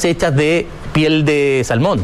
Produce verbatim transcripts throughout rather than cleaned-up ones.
hechas de piel de salmón.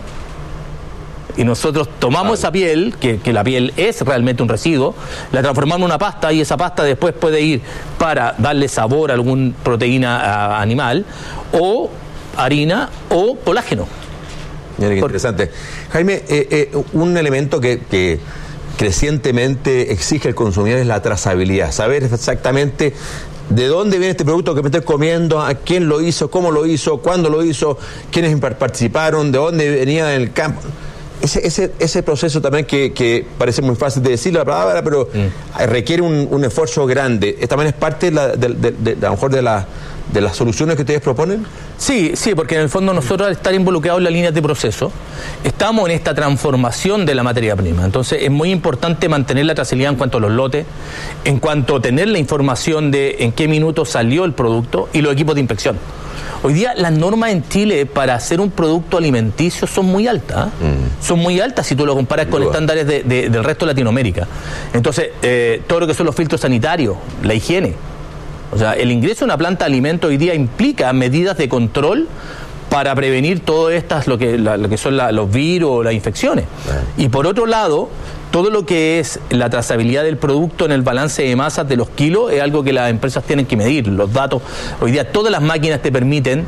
Y nosotros tomamos esa piel, que, que la piel es realmente un residuo, la transformamos en una pasta y esa pasta después puede ir para darle sabor a alguna proteína a, animal, o harina o colágeno. Mira qué Por... interesante. Jaime, eh, eh, un elemento que, que crecientemente exige el consumidor es la trazabilidad, saber exactamente de dónde viene este producto que me estoy comiendo, a quién lo hizo, cómo lo hizo, cuándo lo hizo, quiénes participaron, de dónde venía en el campo. Ese, ese, ese proceso también que, que parece muy fácil de decir la palabra, pero mm. requiere un, un esfuerzo grande. ¿También es parte de, la, de, de, de, de a lo mejor de, la, de las soluciones que ustedes proponen? Sí, sí, porque en el fondo nosotros al estar involucrados en las líneas de proceso, estamos en esta transformación de la materia prima. Entonces es muy importante mantener la trazabilidad en cuanto a los lotes, en cuanto a tener la información de en qué minuto salió el producto y los equipos de inspección. Hoy día las normas en Chile para hacer un producto alimenticio son muy altas, ¿eh? mm. son muy altas si tú lo comparas con estándares de, de, del resto de Latinoamérica. Entonces, eh, todo lo que son los filtros sanitarios, la higiene, o sea, el ingreso a una planta de alimento hoy día implica medidas de control para prevenir todas estas, lo que, la, lo que son la, los virus o las infecciones. Mm. Y por otro lado, todo lo que es la trazabilidad del producto en el balance de masas de los kilos es algo que las empresas tienen que medir. Los datos, hoy día todas las máquinas te permiten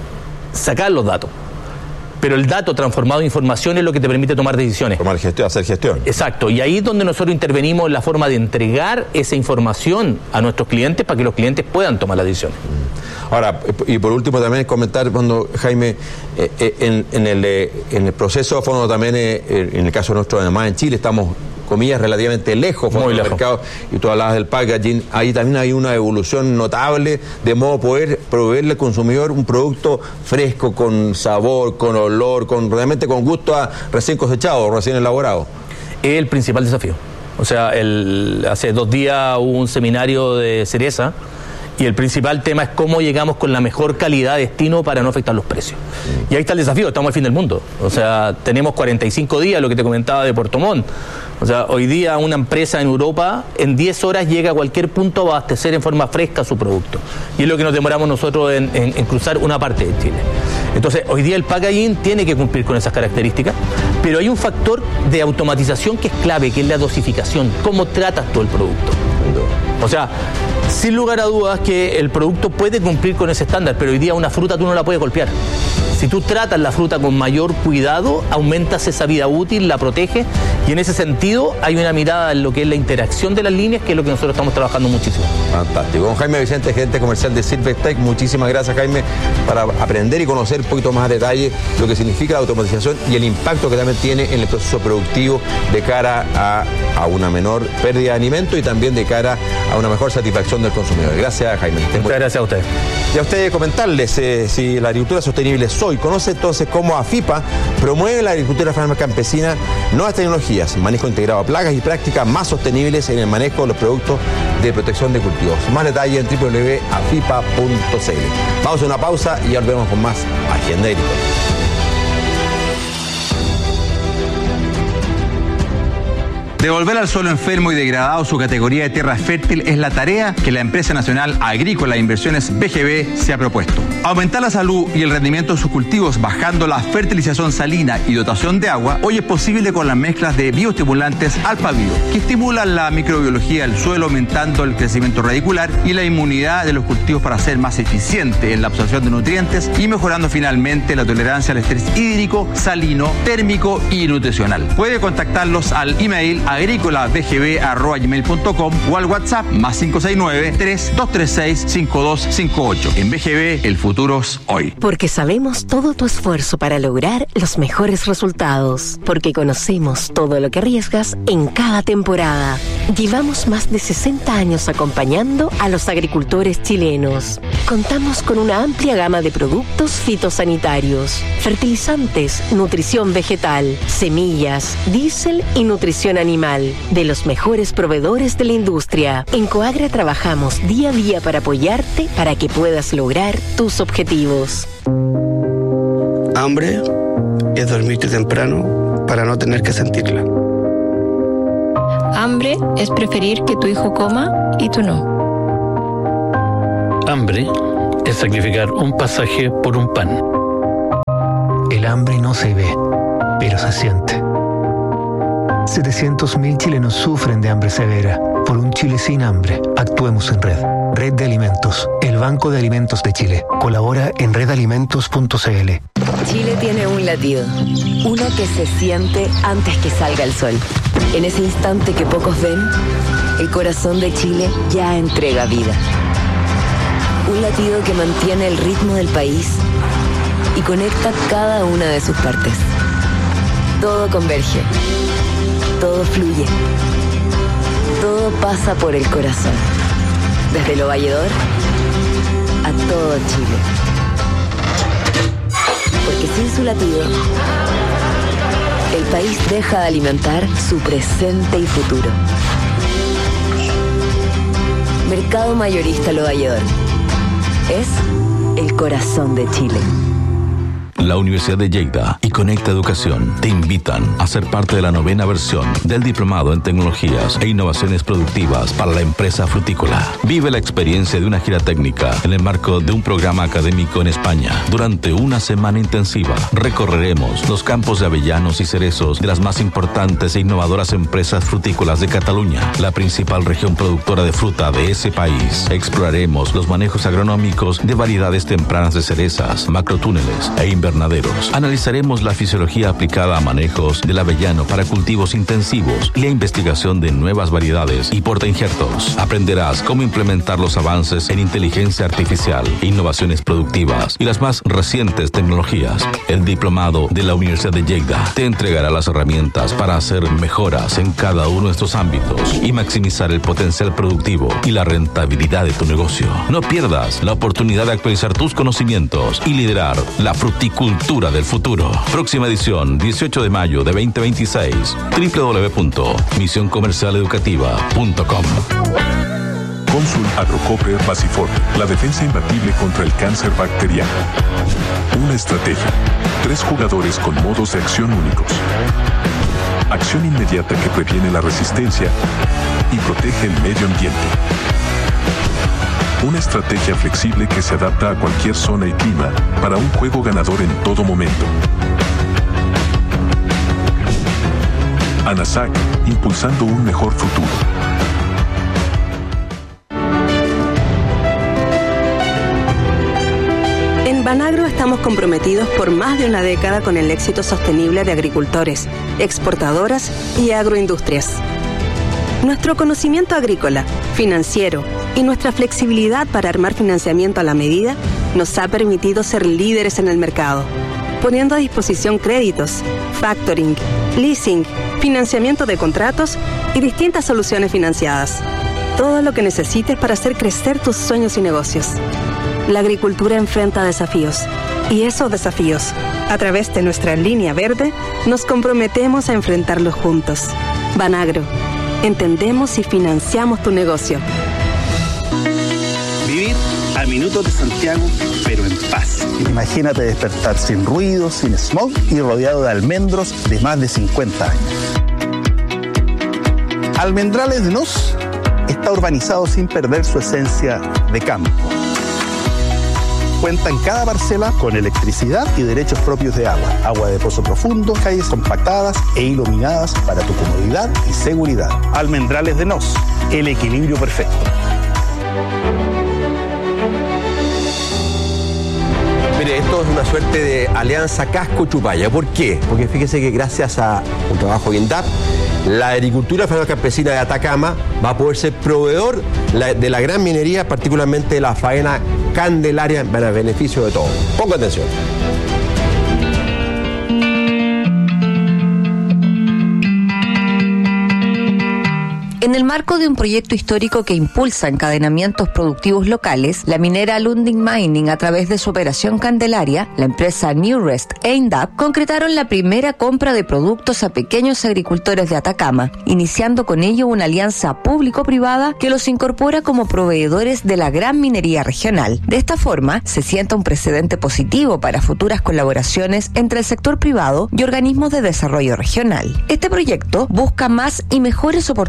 sacar los datos, pero el dato transformado en información es lo que te permite tomar decisiones. Tomar gestión, hacer gestión. Exacto, y ahí es donde nosotros intervenimos en la forma de entregar esa información a nuestros clientes para que los clientes puedan tomar las decisiones. Ahora, y por último también comentar, cuando Jaime, eh, eh, en, en, el, eh, en el proceso, fondo también, eh, en el caso nuestro, además en Chile, estamos, comillas, relativamente lejos del mercado, y tú hablabas del packaging, ahí también hay una evolución notable de modo poder proveerle al consumidor un producto fresco, con sabor, con olor, con realmente con gusto a recién cosechado, recién elaborado. Es el principal desafío. O sea, el, hace dos días hubo un seminario de cereza, y el principal tema es cómo llegamos con la mejor calidad de destino para no afectar los precios. Y ahí está el desafío, estamos al fin del mundo. O sea, tenemos cuarenta y cinco días, lo que te comentaba de Puerto Montt. O sea, hoy día una empresa en Europa en diez horas llega a cualquier punto a abastecer en forma fresca su producto. Y es lo que nos demoramos nosotros en, en, en cruzar una parte de Chile. Entonces, hoy día el packaging tiene que cumplir con esas características, pero hay un factor de automatización que es clave, que es la dosificación, cómo tratas tú el producto. O sea, sin lugar a dudas que el producto puede cumplir con ese estándar, pero hoy día una fruta tú no la puedes golpear. Si tú tratas la fruta con mayor cuidado, aumentas esa vida útil, la proteges, y en ese sentido hay una mirada en lo que es la interacción de las líneas, que es lo que nosotros estamos trabajando muchísimo. Fantástico. Don Jaime Vicente, gerente comercial de Silvestec, muchísimas gracias, Jaime, para aprender y conocer un poquito más a detalle lo que significa la automatización y el impacto que también tiene en el proceso productivo de cara a, a una menor pérdida de alimento y también de cara a una mejor satisfacción del consumidor. Gracias, Jaime. Muchas gracias a ustedes. Y a ustedes comentarles, eh, si la agricultura sostenible es hoy, conoce entonces cómo AFIPA promueve la agricultura familiar campesina, nuevas tecnologías, manejo integrado a plagas y prácticas más sostenibles en el manejo de los productos de protección de cultivos. Más detalle en doble u doble u doble u punto afipa punto c l. Vamos a una pausa y ya volvemos con más Agenda Agrícola. Devolver al suelo enfermo y degradado su categoría de tierra fértil es la tarea que la empresa nacional agrícola de inversiones B G B se ha propuesto. Aumentar la salud y el rendimiento de sus cultivos bajando la fertilización salina y dotación de agua hoy es posible con las mezclas de bioestimulantes Alfa Bio, que estimulan la microbiología del suelo aumentando el crecimiento radicular y la inmunidad de los cultivos para ser más eficiente en la absorción de nutrientes y mejorando finalmente la tolerancia al estrés hídrico, salino, térmico y nutricional. Puede contactarlos al email agrícola b g b arroba gmail punto com o al WhatsApp más cinco seis nueve, tres dos tres seis, cinco dos cinco ocho. En B G B, el futuro es hoy. Porque sabemos todo tu esfuerzo para lograr los mejores resultados. Porque conocemos todo lo que arriesgas en cada temporada. Llevamos más de sesenta años acompañando a los agricultores chilenos. Contamos con una amplia gama de productos fitosanitarios, fertilizantes, nutrición vegetal, semillas, diésel y nutrición animal, de los mejores proveedores de la industria. En Coagra trabajamos día a día para apoyarte para que puedas lograr tus objetivos. Hambre es dormirte temprano para no tener que sentirla. Hambre es preferir que tu hijo coma y tú no. Hambre es sacrificar un pasaje por un pan. El hambre no se ve, pero se siente. setecientos mil chilenos sufren de hambre severa. Por un Chile sin hambre, actuemos en red. Red de Alimentos, el Banco de Alimentos de Chile. Colabora en red alimentos punto c l. Chile tiene un latido, uno que se siente antes que salga el sol. En ese instante que pocos ven, el corazón de Chile ya entrega vida. Un latido que mantiene el ritmo del país y conecta cada una de sus partes. Todo converge, todo fluye, todo pasa por el corazón. Desde Lo Valledor a todo Chile. Porque sin su latido, el país deja de alimentar su presente y futuro. Mercado Mayorista Lo Valledor es el corazón de Chile. La Universidad de Lleida y Conecta Educación te invitan a ser parte de la novena versión del Diplomado en Tecnologías e Innovaciones Productivas para la Empresa Frutícola. Vive la experiencia de una gira técnica en el marco de un programa académico en España. Durante una semana intensiva recorreremos los campos de avellanos y cerezos de las más importantes e innovadoras empresas frutícolas de Cataluña, la principal región productora de fruta de ese país. Exploraremos los manejos agronómicos de variedades tempranas de cerezas, macrotúneles e invernaderos. Analizaremos la fisiología aplicada a manejos del avellano para cultivos intensivos y la investigación de nuevas variedades y portainjertos. Aprenderás cómo implementar los avances en inteligencia artificial, innovaciones productivas y las más recientes tecnologías. El diplomado de la Universidad de Lleida te entregará las herramientas para hacer mejoras en cada uno de estos ámbitos y maximizar el potencial productivo y la rentabilidad de tu negocio. No pierdas la oportunidad de actualizar tus conocimientos y liderar la fruticultura del futuro. Próxima edición, dieciocho de mayo de veinte veintiséis. doble u doble u doble u punto misión comercial educativa punto com. Consul Agrocopper Basifort, la defensa imbatible contra el cáncer bacteriano. Una estrategia. Tres jugadores con modos de acción únicos. Acción inmediata que previene la resistencia y protege el medio ambiente. Una estrategia flexible que se adapta a cualquier zona y clima para un juego ganador en todo momento. ANASAC, impulsando un mejor futuro. En Banagro estamos comprometidos por más de una década con el éxito sostenible de agricultores, exportadoras y agroindustrias. Nuestro conocimiento agrícola, financiero y nuestra flexibilidad para armar financiamiento a la medida nos ha permitido ser líderes en el mercado, poniendo a disposición créditos, factoring, leasing, financiamiento de contratos y distintas soluciones financiadas. Todo lo que necesites para hacer crecer tus sueños y negocios. La agricultura enfrenta desafíos y esos desafíos, a través de nuestra línea verde, nos comprometemos a enfrentarlos juntos. Banagro. Entendemos y financiamos tu negocio. Vivir a minutos de Santiago, pero en paz. Imagínate despertar sin ruido, sin smog y rodeado de almendros de más de cincuenta años. Almendrales de Nos está urbanizado sin perder su esencia de campo. Cuenta en cada parcela con electricidad y derechos propios de agua, agua de pozo profundo, calles compactadas e iluminadas para tu comodidad y seguridad. Almendrales de Nos, el equilibrio perfecto. Mire, esto es una suerte de alianza Casco-Chupaya. ¿Por qué? Porque fíjese que gracias a un trabajo de INDAP, la agricultura familiar campesina de Atacama va a poder ser proveedor de la gran minería, particularmente de la faena Candelaria, para beneficio de todos. Ponga atención. En el marco de un proyecto histórico que impulsa encadenamientos productivos locales, la minera Lundin Mining, a través de su operación Candelaria, la empresa Newrest e INDAP, concretaron la primera compra de productos a pequeños agricultores de Atacama, iniciando con ello una alianza público-privada que los incorpora como proveedores de la gran minería regional. De esta forma, se sienta un precedente positivo para futuras colaboraciones entre el sector privado y organismos de desarrollo regional. Este proyecto busca más y mejores oportunidades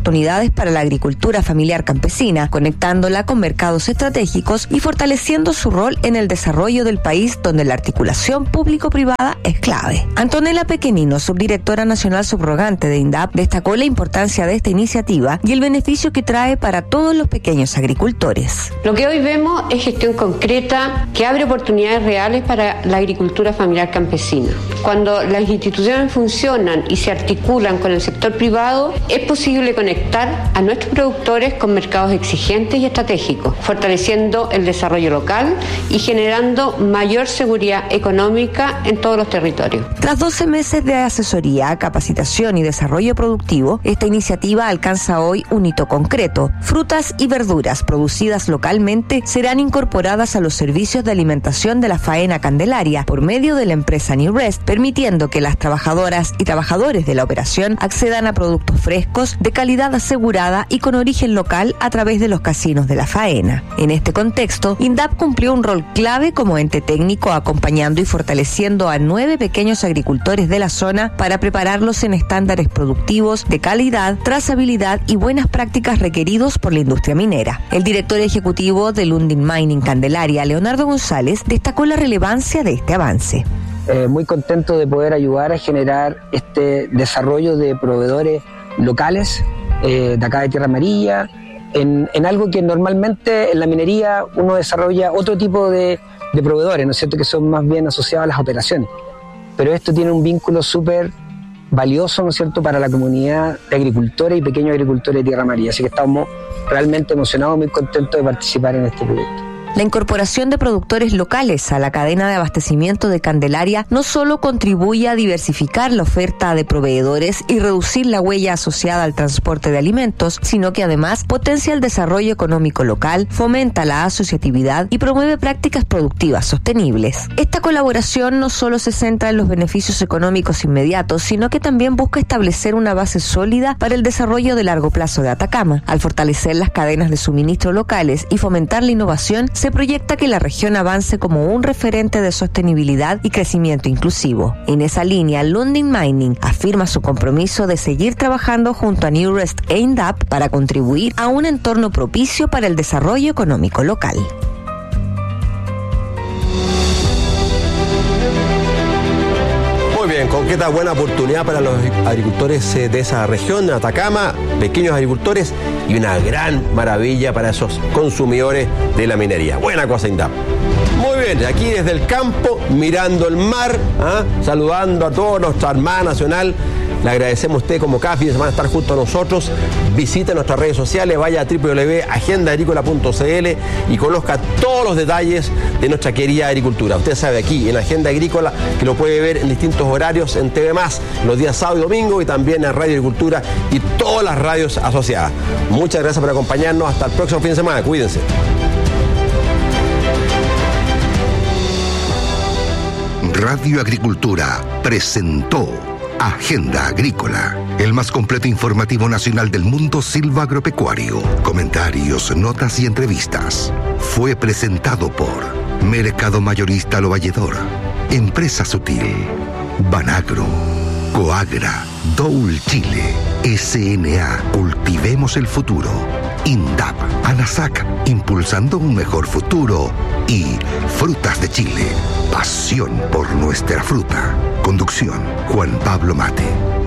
oportunidades para la agricultura familiar campesina, conectándola con mercados estratégicos y fortaleciendo su rol en el desarrollo del país, donde la articulación público-privada es clave. Antonella Pequenino, subdirectora nacional subrogante de INDAP, destacó la importancia de esta iniciativa y el beneficio que trae para todos los pequeños agricultores. Lo que hoy vemos es gestión concreta que abre oportunidades reales para la agricultura familiar campesina. Cuando las instituciones funcionan y se articulan con el sector privado, es posible conectar a nuestros productores con mercados exigentes y estratégicos, fortaleciendo el desarrollo local y generando mayor seguridad económica en todos los territorios. Tras doce meses de asesoría, capacitación y desarrollo productivo, esta iniciativa alcanza hoy un hito concreto. Frutas y verduras producidas localmente serán incorporadas a los servicios de alimentación de la faena Candelaria por medio de la empresa Newrest, permitiendo que las trabajadoras y trabajadores de la operación accedan a productos frescos, de calidad asegurada y con origen local a través de los casinos de la faena. En este contexto, INDAP cumplió un rol clave como ente técnico, acompañando y fortaleciendo a nueve pequeños agricultores de la zona para prepararlos en estándares productivos de calidad, trazabilidad y buenas prácticas requeridos por la industria minera. El director ejecutivo de Lundin Mining Candelaria, Leonardo González, destacó la relevancia de este avance. Eh, muy contento de poder ayudar a generar este desarrollo de proveedores locales eh, de acá de Tierra Amarilla, en, en algo que normalmente en la minería uno desarrolla otro tipo de, de proveedores, ¿no es cierto?, que son más bien asociados a las operaciones. Pero esto tiene un vínculo súper valioso, ¿no es cierto?, para la comunidad de agricultores y pequeños agricultores de Tierra Amarilla. Así que estamos realmente emocionados, muy contentos de participar en este proyecto. La incorporación de productores locales a la cadena de abastecimiento de Candelaria no solo contribuye a diversificar la oferta de proveedores y reducir la huella asociada al transporte de alimentos, sino que además potencia el desarrollo económico local, fomenta la asociatividad y promueve prácticas productivas sostenibles. Esta colaboración no solo se centra en los beneficios económicos inmediatos, sino que también busca establecer una base sólida para el desarrollo de largo plazo de Atacama. Al fortalecer las cadenas de suministro locales y fomentar la innovación, se proyecta que la región avance como un referente de sostenibilidad y crecimiento inclusivo. En esa línea, Lundin Mining afirma su compromiso de seguir trabajando junto a Newrest e INDAP para contribuir a un entorno propicio para el desarrollo económico local. Muy bien, concreta buena oportunidad para los agricultores de esa región, Atacama, pequeños agricultores, y una gran maravilla para esos consumidores de la minería. Buena cosa, INDAP. Muy bien, aquí desde el campo, mirando el mar, ¿ah? Saludando a toda nuestra Armada Nacional. Le agradecemos a usted como cada fin de semana estar junto a nosotros. Visite nuestras redes sociales, vaya a doble u doble u doble u punto agenda agrícola punto c l y conozca todos los detalles de nuestra querida agricultura. Usted sabe, aquí en Agenda Agrícola, que lo puede ver en distintos horarios en T V más, los días sábado y domingo, y también en Radio Agricultura y todas las radios asociadas. Muchas gracias por acompañarnos. Hasta el próximo fin de semana. Cuídense. Radio Agricultura presentó Agenda Agrícola, el más completo informativo nacional del mundo silvagropecuario. Comentarios, notas y entrevistas. Fue presentado por Mercado Mayorista Lo Valledor, Empresa Sutil, Banagro, Coagra, Doul Chile, S N A, Cultivemos el Futuro, INDAP, ANASAC, impulsando un mejor futuro, y Frutas de Chile, pasión por nuestra fruta. Conducción, Juan Pablo Mate.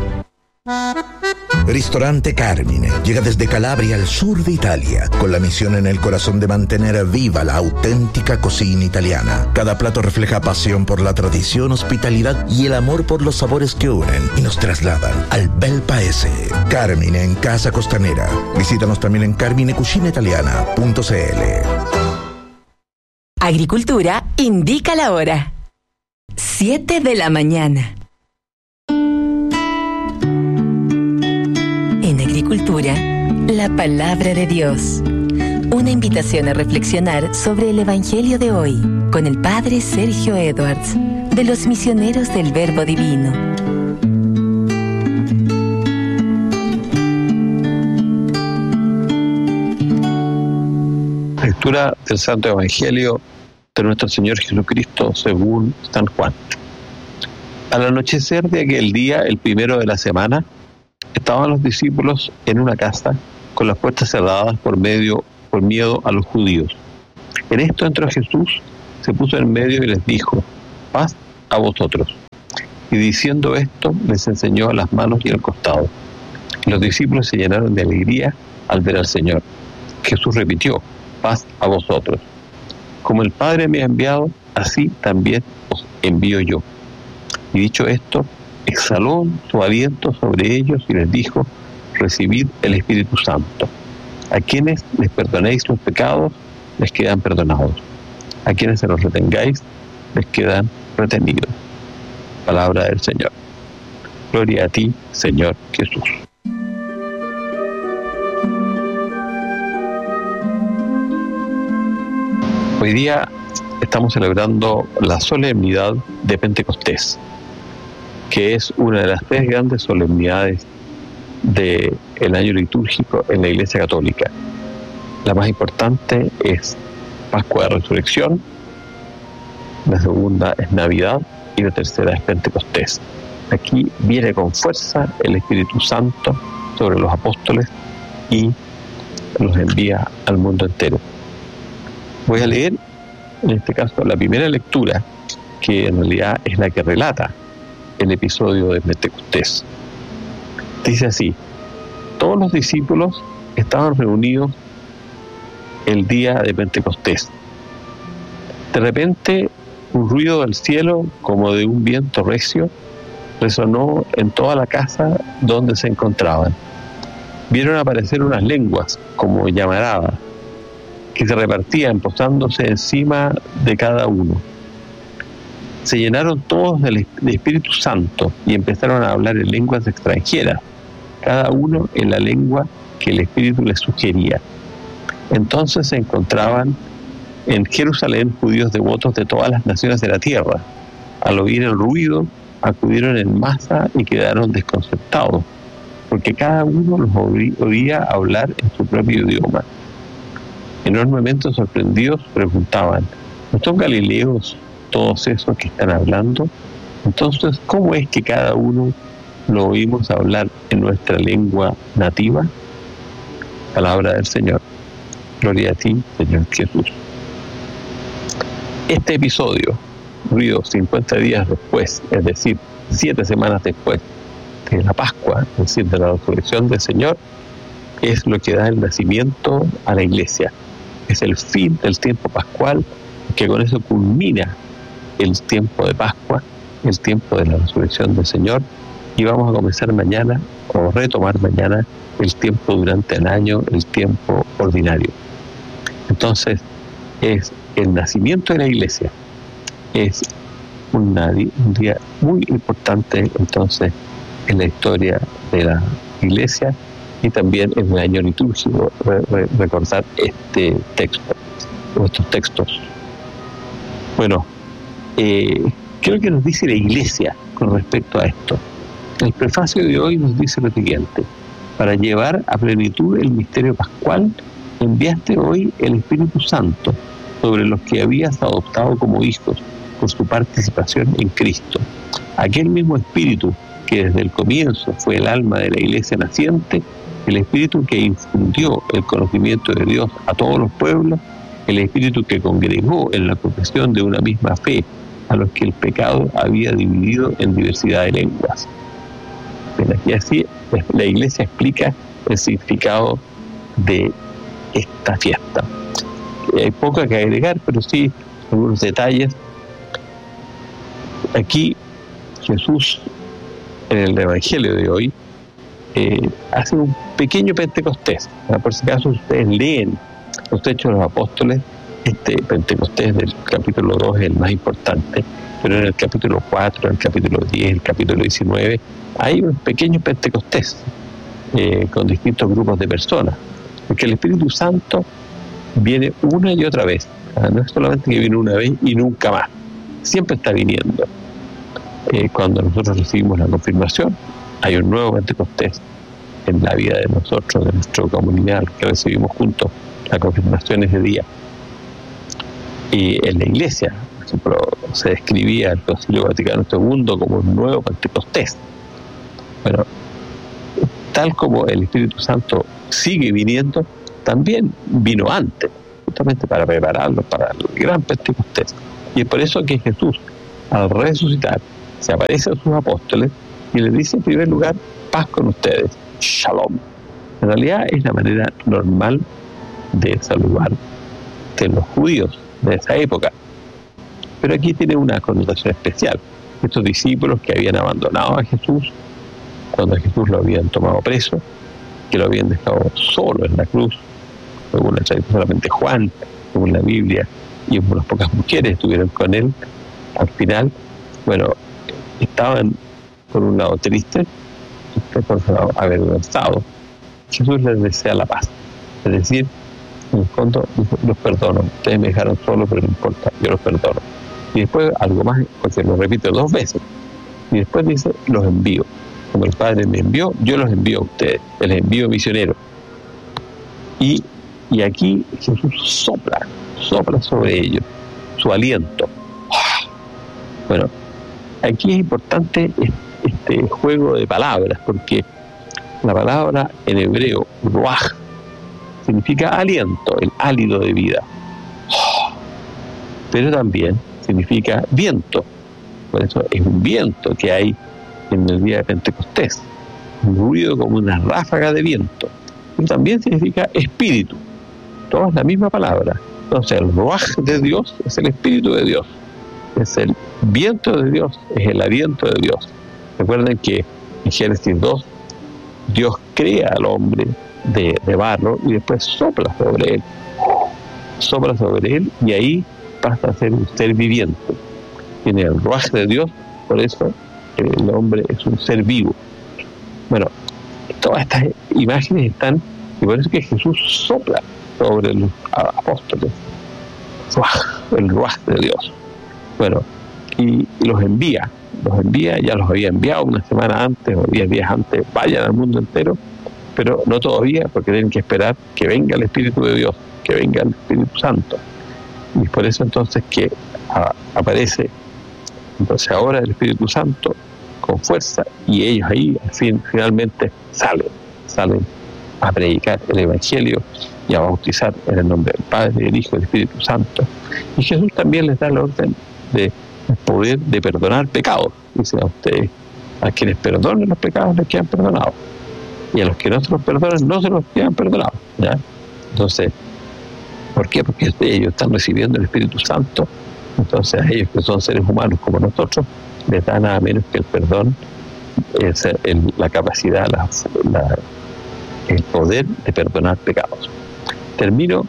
Ristorante Carmine llega desde Calabria al sur de Italia, con la misión en el corazón de mantener viva la auténtica cocina italiana. Cada plato refleja pasión por la tradición, hospitalidad y el amor por los sabores que unen y nos trasladan al bel paese. Carmine en Casa Costanera. Visítanos también en carmine cucina italiana punto c l. Agricultura indica la hora. siete de la mañana. En Agricultura, la palabra de Dios. Una invitación a reflexionar sobre el Evangelio de hoy con el Padre Sergio Edwards, de los Misioneros del Verbo Divino. Lectura del Santo Evangelio de nuestro Señor Jesucristo según San Juan. Al anochecer de aquel día, el primero de la semana, estaban los discípulos en una casa con las puertas cerradas por medio por miedo a los judíos. En esto entró Jesús, se puso en medio y les dijo: paz a vosotros. Y diciendo esto, les enseñó las manos y el costado. Y los discípulos se llenaron de alegría al ver al Señor. Jesús repitió: paz a vosotros. Como el Padre me ha enviado, así también os envío yo. Y dicho esto, exhaló su aliento sobre ellos y les dijo: recibid el Espíritu Santo. A quienes les perdonéis los pecados, les quedan perdonados. A quienes se los retengáis, les quedan retenidos. Palabra del Señor. Gloria a ti, Señor Jesús. Hoy día estamos celebrando la solemnidad de Pentecostés, que es una de las tres grandes solemnidades del año litúrgico en la Iglesia Católica. La más importante es Pascua de Resurrección, la segunda es Navidad y la tercera es Pentecostés. Aquí viene con fuerza el Espíritu Santo sobre los apóstoles y los envía al mundo entero. Voy a leer en este caso la primera lectura, que en realidad es la que relata el episodio de Pentecostés. Dice así: todos los discípulos estaban reunidos el día de Pentecostés. De repente, un ruido del cielo, como de un viento recio, resonó en toda la casa donde se encontraban. Vieron aparecer unas lenguas, como llamaradas, que se repartían posándose encima de cada uno. Se llenaron todos del Espíritu Santo y empezaron a hablar en lenguas extranjeras, cada uno en la lengua que el Espíritu les sugería. Entonces se encontraban en Jerusalén judíos devotos de todas las naciones de la tierra. Al oír el ruido, acudieron en masa y quedaron desconcertados, porque cada uno los oía hablar en su propio idioma. Enormemente sorprendidos preguntaban: ¿no son galileos todos esos que están hablando? Entonces, ¿cómo es que cada uno lo oímos hablar en nuestra lengua nativa? Palabra del Señor. Gloria a ti, Señor Jesús. Este episodio, ocurrido cincuenta días después, es decir, siete semanas después de la Pascua, es decir, de la resurrección del Señor, es lo que da el nacimiento a la Iglesia. Es el fin del tiempo pascual, que con eso culmina el tiempo de Pascua, el tiempo de la resurrección del Señor, y vamos a comenzar mañana, o retomar mañana, el tiempo durante el año, el tiempo ordinario. Entonces, es el nacimiento de la Iglesia, es una, un día muy importante entonces en la historia de la Iglesia, y también en el año litúrgico re, re, recordar este texto, o estos textos. Bueno, eh, ¿qué es lo que nos dice la Iglesia con respecto a esto? El prefacio de hoy nos dice lo siguiente: para llevar a plenitud el misterio pascual, enviaste hoy el Espíritu Santo sobre los que habías adoptado como hijos por su participación en Cristo. Aquel mismo Espíritu que desde el comienzo fue el alma de la Iglesia naciente, el Espíritu que infundió el conocimiento de Dios a todos los pueblos, el Espíritu que congregó en la profesión de una misma fe a los que el pecado había dividido en diversidad de lenguas. Y así la Iglesia explica el significado de esta fiesta. Hay poco que agregar, pero sí algunos detalles. Aquí Jesús, en el Evangelio de hoy, eh, hace un pequeño Pentecostés. Por si acaso ustedes leen los Hechos de los Apóstoles, este Pentecostés del capítulo dos es el más importante, pero en el capítulo cuatro, en el capítulo diez, el capítulo diecinueve, hay un pequeño Pentecostés eh, con distintos grupos de personas, porque el Espíritu Santo viene una y otra vez. No es solamente que viene una vez y nunca más, siempre está viniendo. Eh, cuando nosotros recibimos la confirmación, hay un nuevo Pentecostés en la vida de nosotros, de nuestra comunidad, que recibimos juntos la confirmación ese día. Y en la Iglesia, por ejemplo, se describía el Concilio Vaticano segundo como un nuevo Pentecostés. Bueno, tal como el Espíritu Santo sigue viniendo, también vino antes, justamente para prepararlo para el gran Pentecostés. Y es por eso que Jesús, al resucitar, se aparece a sus apóstoles y les dice en primer lugar, paz con ustedes, shalom. En realidad es la manera normal de saludar de los judíos de esa época. Pero aquí tiene una connotación especial. Estos discípulos que habían abandonado a Jesús, cuando a Jesús lo habían tomado preso, que lo habían dejado solo en la cruz, según la tradición solamente Juan, según la Biblia, y unas pocas mujeres estuvieron con él, al final, bueno, estaban por un lado tristes, por otro lado avergonzados. Jesús les desea la paz, es decir, en el fondo los perdono, ustedes me dejaron solo, pero no importa, yo los perdono. Y después algo más, porque lo repite dos veces, y después dice, los envío, como el Padre me envió, yo los envío a ustedes, les envío misioneros. Y, y aquí Jesús sopla, sopla sobre ellos, su aliento. Bueno, aquí es importante este juego de palabras, porque la palabra en hebreo, ruaj, significa aliento, el hálito de vida. Pero también significa viento. Por eso es un viento que hay en el día de Pentecostés. Un ruido como una ráfaga de viento. Y también significa espíritu. Todo es la misma palabra. Entonces el ruaj de Dios es el espíritu de Dios. Es el viento de Dios, es el aliento de Dios. Recuerden que en Génesis dos, Dios crea al hombre de, de barro y después sopla sobre él. Sopla sobre él y ahí pasa a ser un ser viviente. Tiene el ruaj de Dios, por eso el hombre es un ser vivo. Bueno, todas estas imágenes están, y por eso que Jesús sopla sobre los apóstoles. El ruaj de Dios. Bueno, y, y los envía, los envía, ya los había enviado una semana antes o diez días antes, vayan al mundo entero, pero no todavía, porque tienen que esperar que venga el Espíritu de Dios, que venga el Espíritu Santo. Y por eso entonces que a, aparece, entonces ahora el Espíritu Santo con fuerza, y ellos ahí al fin, finalmente salen, salen a predicar el Evangelio y a bautizar en el nombre del Padre, del Hijo y del Espíritu Santo. Y Jesús también les da la orden de el poder de perdonar pecados. Dice a ustedes, a quienes perdonen los pecados les quedan perdonados, y a los que no se los perdonen no se los quedan perdonados, ¿ya? Entonces, ¿por qué? Porque ellos están recibiendo el Espíritu Santo. Entonces a ellos, que son seres humanos como nosotros, les da nada menos que el perdón, es el, la capacidad, la, la, el poder de perdonar pecados. Termino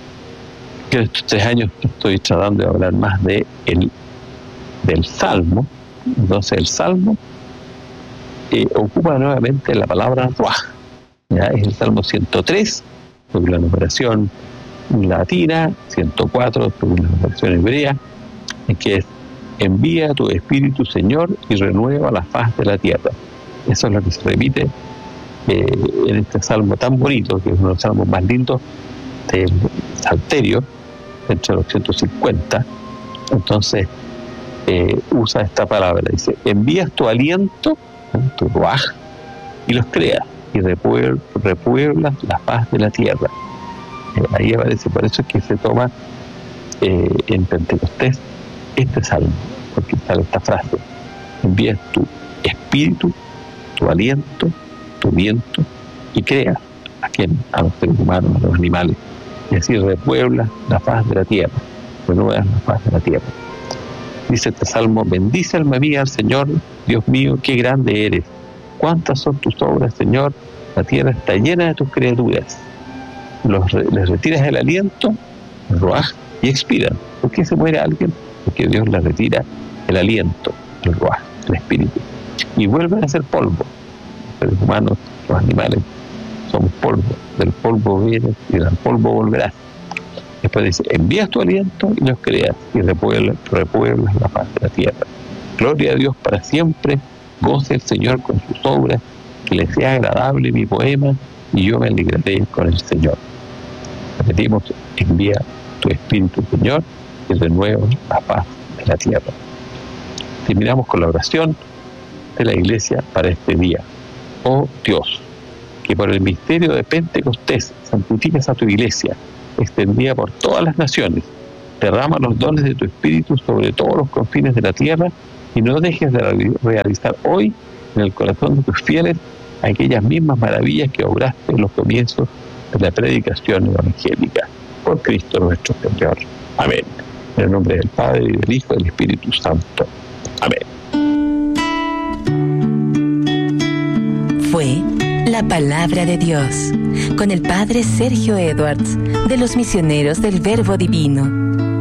que estos tres años estoy tratando de hablar más de el, del Salmo. Entonces el Salmo eh, ocupa nuevamente la palabra ruaj. ¿Ya? Es el Salmo ciento tres, según la numeración latina, ciento cuatro, según la numeración hebrea, en que es: envía tu Espíritu, Señor, y renueva la faz de la tierra. Eso es lo que se repite eh, en este salmo tan bonito, que es uno de los salmos más lindos del Salterio, entre los ciento cincuenta. Entonces eh, usa esta palabra, dice: envías tu aliento, tu ruaj, y los creas, y repueblas, repueblas la faz de la tierra. Eh, ahí aparece, por eso es que se toma eh, en Pentecostés este salmo, porque sale esta frase: envías tu espíritu, tu aliento, tu viento, y creas a quien, a los seres humanos, a los animales, y así repueblas la faz de la tierra, renuevas la faz de la tierra. Dice este salmo: bendice alma mía al Señor, Dios mío, qué grande eres, cuántas son tus obras, Señor, la tierra está llena de tus criaturas. Los, les retiras el aliento, el ruaj, y expiran. ¿Por qué se muere alguien? Porque Dios les retira el aliento, el ruaj, el espíritu, y vuelven a ser polvo. Los seres humanos, los animales, somos polvo, del polvo vienes y del polvo volverás. Después dice: envías tu aliento y los creas, y repueblas, repueblas la faz de la tierra. Gloria a Dios para siempre, goce el Señor con sus obras, que le sea agradable mi poema, y yo me alegraré con el Señor. Repetimos: envía tu Espíritu, Señor, y renueva la paz de la tierra. Terminamos con la oración de la Iglesia para este día. Oh Dios, que por el misterio de Pentecostés santifiques a tu iglesia, extendida por todas las naciones. Derrama los dones de tu Espíritu sobre todos los confines de la tierra y no dejes de realizar hoy en el corazón de tus fieles aquellas mismas maravillas que obraste en los comienzos de la predicación evangélica. Por Cristo nuestro Señor. Amén. En el nombre del Padre, y del Hijo, y del Espíritu Santo. Amén. Fue la palabra de Dios con el Padre Sergio Edwards de los Misioneros del Verbo Divino.